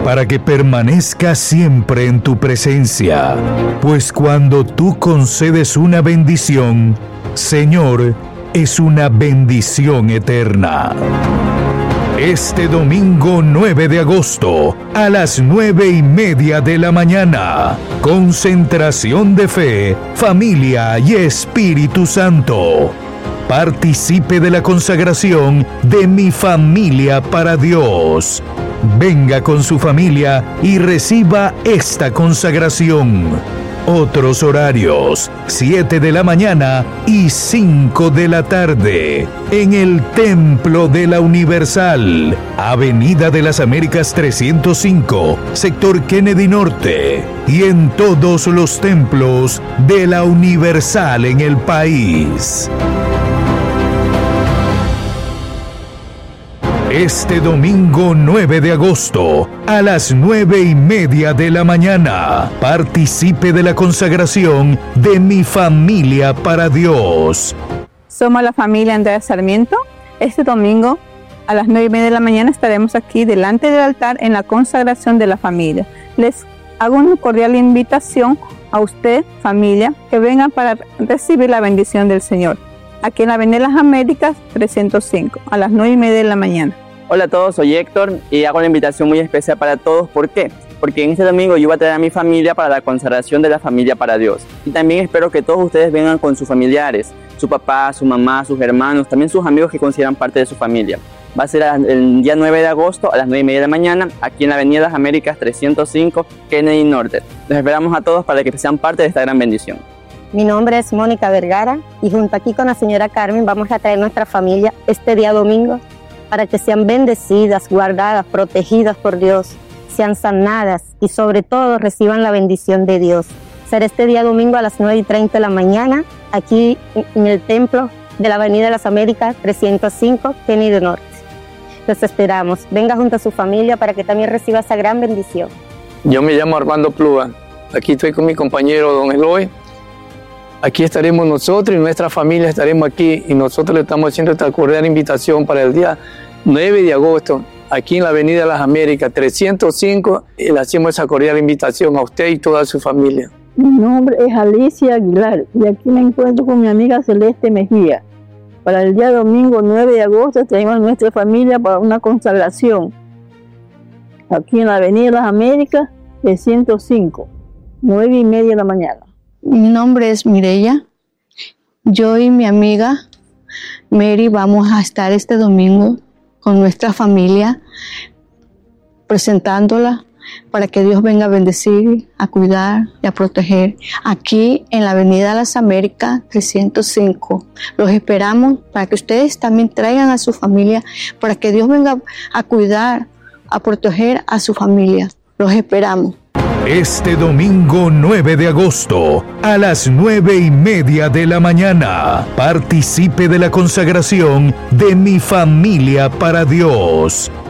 para que permanezca siempre en tu presencia. Pues cuando tú concedes una bendición, Señor, es una bendición eterna. Este domingo 9 de agosto, a las 9:30 de la mañana, concentración de fe, familia y Espíritu Santo. Participe de la consagración de Mi Familia para Dios. Venga con su familia y reciba esta consagración. Otros horarios, 7 de la mañana y 5 de la tarde, en el Templo de la Universal, Avenida de las Américas 305, sector Kennedy Norte, y en todos los templos de la Universal en el país. Este domingo 9 de agosto, a las 9:30 de la mañana, participe de la consagración de Mi Familia para Dios. Somos la familia Andrea Sarmiento. Este domingo, a las 9:30 de la mañana, estaremos aquí delante del altar en la consagración de la familia. Les hago una cordial invitación a usted, familia, que vengan para recibir la bendición del Señor. Aquí en la Avenida de las Américas 305, a las 9:30 de la mañana. Hola a todos, soy Héctor y hago una invitación muy especial para todos. ¿Por qué? Porque en este domingo yo voy a traer a mi familia para la consagración de la familia para Dios. Y también espero que todos ustedes vengan con sus familiares, su papá, su mamá, sus hermanos, también sus amigos que consideran parte de su familia. Va a ser el día 9 de agosto a las 9:30 de la mañana, aquí en la Avenida de las Américas 305, Kennedy Norte. Los esperamos a todos para que sean parte de esta gran bendición. Mi nombre es Mónica Vergara y junto aquí con la señora Carmen vamos a traer nuestra familia este día domingo para que sean bendecidas, guardadas, protegidas por Dios, sean sanadas y sobre todo reciban la bendición de Dios. Será este día domingo a las 9:30 de la mañana aquí en el Templo de la Avenida de las Américas 305, Kennedy Norte. Los esperamos. Venga junto a su familia para que también reciba esa gran bendición. Yo me llamo Armando Plúa. Aquí estoy con mi compañero don Eloy. Aquí estaremos nosotros y nuestra familia estaremos aquí y nosotros le estamos haciendo esta cordial invitación para el día 9 de agosto aquí en la Avenida de las Américas 305 y le hacemos esa cordial invitación a usted y toda su familia. Mi nombre es Alicia Aguilar y aquí me encuentro con mi amiga Celeste Mejía. Para el día domingo 9 de agosto tenemos a nuestra familia para una consagración aquí en la Avenida de las Américas 305, 9:30 de la mañana. Mi nombre es Mireya. Yo y mi amiga Mary vamos a estar este domingo con nuestra familia presentándola para que Dios venga a bendecir, a cuidar y a proteger aquí en la Avenida de las Américas 305. Los esperamos para que ustedes también traigan a su familia, para que Dios venga a cuidar, a proteger a su familia. Los esperamos. Este domingo 9 de agosto, a las 9:30 de la mañana, participe de la consagración de Mi Familia para Dios.